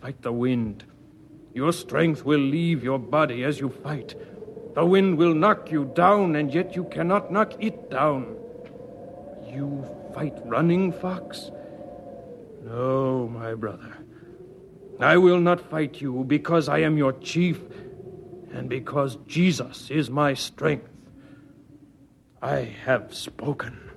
fight the wind. Your strength will leave your body as you fight. The wind will knock you down, and yet you cannot knock it down. You fight running, Fox? No, my brother. I will not fight you because I am your chief and because Jesus is my strength. I have spoken.